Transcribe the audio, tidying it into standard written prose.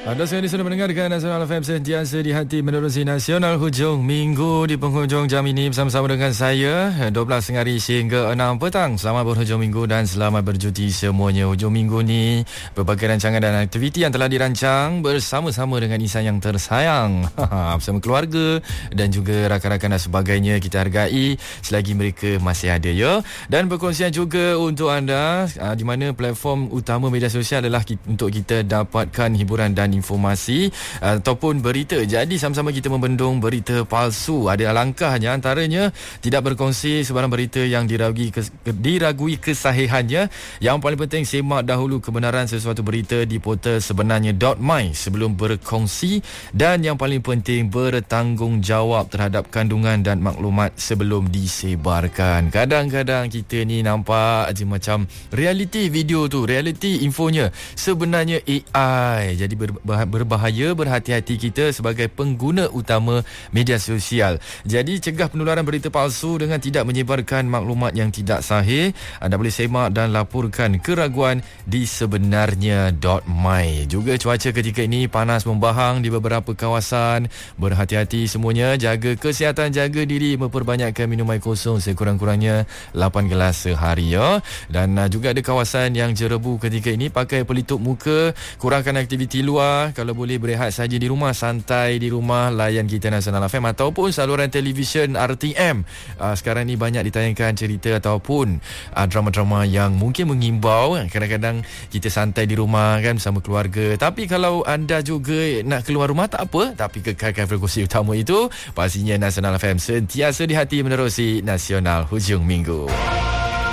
Anda sekarang sudah mendengarkan Nasional FM sentiasa di hati menerusi Nasional Hujung Minggu. Di penghujung jam ini bersama-sama dengan saya 12 hari sehingga 6 petang. Selamat berhujung minggu dan selamat bercuti semuanya. Hujung minggu ni berbagai rancangan dan aktiviti yang telah dirancang bersama-sama dengan insan yang tersayang, bersama keluarga dan juga rakan-rakan dan sebagainya. Kita hargai selagi mereka masih ada, ya. Dan perkongsian juga untuk anda di mana platform utama media sosial adalah untuk kita dapatkan hiburan dan informasi ataupun berita. Jadi sama-sama kita membendung berita palsu. Ada alangkahnya antaranya tidak berkongsi sebarang berita yang diragui kesahihannya. Yang paling penting, semak dahulu kebenaran sesuatu berita di portal sebenarnya.my sebelum berkongsi, dan yang paling penting bertanggungjawab terhadap kandungan dan maklumat sebelum disebarkan. Kadang-kadang kita ni nampak je macam realiti video tu, realiti infonya sebenarnya AI. Jadi berbahaya, berhati-hati kita sebagai pengguna utama media sosial. Jadi cegah penularan berita palsu dengan tidak menyebarkan maklumat yang tidak sahih. Anda boleh semak dan laporkan keraguan di sebenarnya.my. Juga cuaca ketika ini panas membahang di beberapa kawasan. Berhati-hati semuanya, jaga kesihatan, jaga diri, memperbanyakkan minum air kosong sekurang-kurangnya 8 gelas sehari, ya. Dan juga ada kawasan yang jerebu ketika ini, pakai pelitup muka, kurangkan aktiviti luar. Kalau boleh berehat saja di rumah, santai di rumah, layan kita Nasional FM ataupun saluran televisyen RTM. Sekarang ni banyak ditayangkan cerita ataupun drama-drama yang mungkin mengimbau. Kadang-kadang kita santai di rumah kan bersama keluarga. Tapi kalau anda juga nak keluar rumah, tak apa, tapi kekalkan frekuensi utama itu. Pastinya Nasional FM sentiasa di hati menerusi Nasional Hujung Minggu.